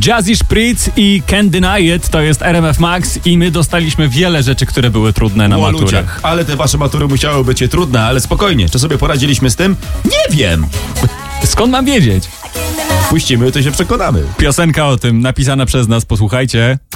Jazzy Spritz i Can't Deny It to jest RMF Max i my dostaliśmy wiele rzeczy, które były trudne na maturach. Ludzie, ale te wasze matury musiały być trudne, ale spokojnie, czy sobie poradziliśmy z tym? Nie wiem! Skąd mam wiedzieć? Puścimy, to się przekonamy. Piosenka o tym napisana przez nas, posłuchajcie.